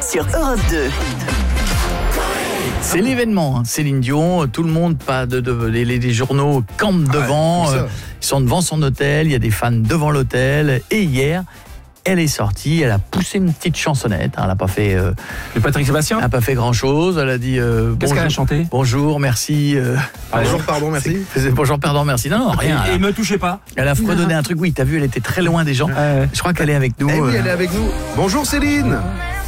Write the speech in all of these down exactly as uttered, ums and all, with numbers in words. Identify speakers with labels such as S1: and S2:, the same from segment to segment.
S1: sur Europe deux.
S2: C'est l'événement, hein. Céline Dion, tout le monde, pas de, de, les, les journaux campent devant,
S3: Ah ouais,
S2: euh, ils sont devant son hôtel, il y a des fans devant l'hôtel. Et hier, elle est sortie, elle a poussé une petite chansonnette, hein, elle n'a pas fait, euh,
S4: De Patrick Sébastien.
S2: elle a pas fait grand chose. Elle a dit euh,
S4: Qu'est-ce qu'elle a
S2: bonjour,
S4: chanté?
S2: bonjour, merci. Euh,
S3: Bonjour, pardon, merci.
S2: c'est- bonjour, pardon, merci. Non, non, rien.
S4: Et, et
S2: Elle,
S4: me touchez pas.
S2: elle a fredonné un truc. Oui, t'as vu, elle était très loin des gens.
S4: Ouais.
S2: Je crois qu'elle est avec nous.
S3: Eh oui,
S2: euh,
S3: elle est avec nous. Bonjour Céline.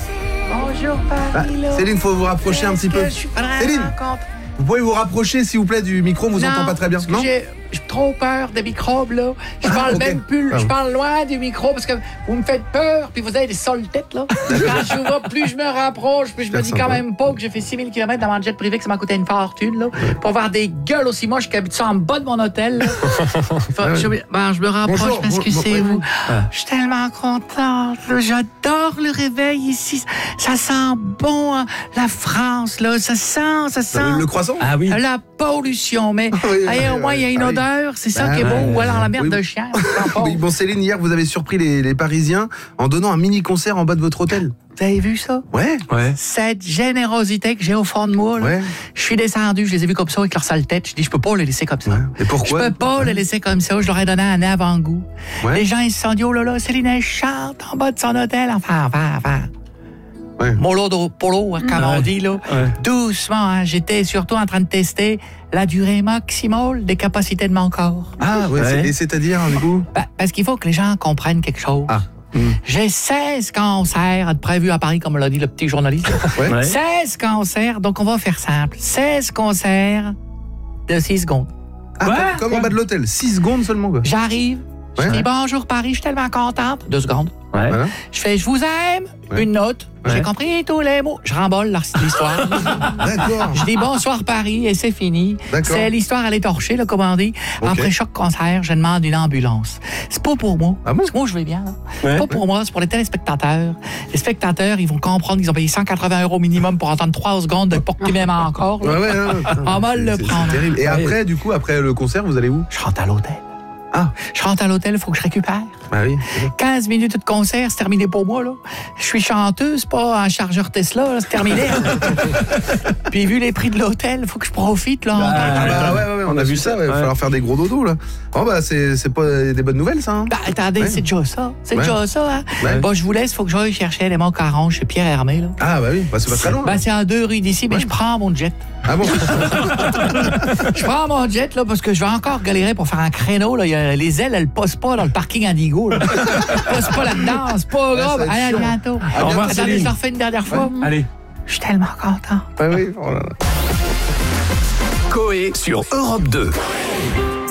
S5: Bonjour
S3: Ah,
S5: Paris.
S3: Céline, faut vous rapprocher un petit peu. Céline, vous pouvez vous rapprocher s'il vous plaît du micro, on vous entend pas très bien. Non.
S5: J'ai j'ai trop peur des microbes là. Je parle
S3: ok.
S5: même plus,
S3: Ah
S5: je
S3: bon.
S5: parle loin du micro parce que vous me faites peur puis vous avez des sols têtes là. Quand je vois, plus je me rapproche, puis je me
S3: Super
S5: dis
S3: sympa.
S5: quand même pas que j'ai fait six mille kilomètres dans mon jet privé que ça m'a coûté une fortune là. Pour avoir des gueules aussi moches qu'habite ça en bas de mon hôtel. Là. Faut que je, ben, je me rapproche
S3: Bonjour,
S5: parce que
S3: bon-
S5: c'est
S3: bon-
S5: vous. Je suis tellement contente. là. J'adore le réveil ici. Ça sent bon hein, la France là. Ça sent, ça sent.
S3: Le, le croissant.
S4: Ah oui.
S5: La pollution, mais
S3: Oui, oui,
S5: hey, au
S3: oui,
S5: moins il y a une
S3: oui.
S5: odeur, c'est ça
S3: Ah,
S5: qui est beau,
S3: ouais,
S5: ou alors la merde
S3: oui.
S5: de chien. on sent pas.
S3: Oui, bon Céline, hier vous avez surpris les, les Parisiens en donnant un mini concert en bas de votre hôtel.
S5: Vous avez vu ça?
S3: Ouais.
S4: Ouais.
S5: Cette générosité que j'ai au fond de moi, là.
S3: Ouais.
S5: Je suis descendu, je les ai vus comme ça avec leur sale tête. Je dis, je peux pas les laisser comme ça.
S3: Ouais. Et
S5: Je
S3: pourquoi?
S5: peux pas les laisser comme ça. Je leur ai donné un avant-goût.
S3: Ouais.
S5: Les gens, ils se sont dit, oh là là, Céline, elle chante en bas de son hôtel. Enfin, enfin, enfin.
S3: Ouais.
S5: Mollo de polo, hein, comme on
S4: Ouais.
S5: dit, là.
S4: Ouais.
S5: Doucement, hein. J'étais surtout en train de tester la durée maximale des capacités de mon corps.
S3: Ah ouais.
S4: Ouais.
S3: c'est- Et c'est-à-dire du coup?
S5: Ben, parce qu'il faut que les gens comprennent quelque chose.
S3: Ah.
S5: J'ai seize cancers de prévus à Paris, comme l'a dit le petit journaliste.
S3: Ouais.
S4: Ouais.
S5: seize cancers, donc on va faire simple. seize concerts de six secondes.
S3: Ah,
S4: Quoi?
S3: comme, comme en bas de l'hôtel, six secondes seulement quoi.
S5: J'arrive, je
S3: Ouais.
S5: dis bonjour Paris, je suis tellement contente. Deux secondes.
S4: Ouais.
S3: Voilà.
S5: Je fais je vous aime,
S3: Ouais.
S5: une note.
S4: Ouais.
S5: J'ai compris tous les mots. Je remballe leur- l'histoire.
S3: D'accord.
S5: Je dis bonsoir Paris et c'est fini.
S3: D'accord.
S5: C'est l'histoire, elle est torchée, là, comme on dit.
S3: Ok.
S5: Après chaque concert, je demande une ambulance. C'est pas pour moi.
S3: Ah bon?
S5: Parce que moi, je vais bien. là.
S4: Ouais.
S5: C'est pas pour moi, c'est pour les téléspectateurs. Les spectateurs, ils vont comprendre qu'ils ont payé cent quatre-vingts euros minimum pour entendre trois secondes de pour qu'ils m'aiment encore. là.
S3: Ouais, ouais, ouais, putain.
S5: On va le
S3: C'est- c'est
S5: prendre.
S3: terrible. Et après, du coup, après le concert, vous allez où?
S5: Je rentre à l'hôtel.
S3: Ah.
S5: Je rentre à l'hôtel, il faut que je récupère.
S3: Ah oui.
S5: quinze minutes de concert, c'est terminé pour moi, là. Je suis chanteuse, pas un chargeur Tesla, là, c'est terminé. Puis vu les prix de l'hôtel, il faut que je profite, là. encore.
S3: Ah bah ouais, ouais, ouais, on a vu ça, il va
S4: Ouais.
S3: falloir faire des gros dodos là. Oh bah c'est c'est pas des bonnes nouvelles ça. Hein.
S5: Bah, attendez,
S3: Ouais.
S5: c'est déjà ça. C'est
S3: Ouais.
S5: déjà ça, hein.
S3: Ouais.
S5: Bon, je vous laisse, il faut que j'aille chercher les macarons chez Pierre Hermé, là.
S3: Ah bah oui, bah c'est pas très loin.
S5: Ben, c'est à deux rues d'ici, mais je prends mon jet.
S3: Ah bon.
S5: Je prends mon jet, là, parce que je vais encore galérer pour faire un créneau, là. Il y a- les ailes, elles posent pas dans le parking Indigo, là. Elles posent pas là-dedans, c'est pas
S3: Ouais,
S5: grave.
S3: ça va être
S5: Allez, à
S3: chiant.
S5: bientôt.
S3: À bientôt,
S5: Attendez,
S4: Céline.
S5: je le refais une dernière fois.
S4: Allez.
S5: Je suis tellement content.
S3: Ah oui. Oh là là.
S1: Coé sur Europe deux.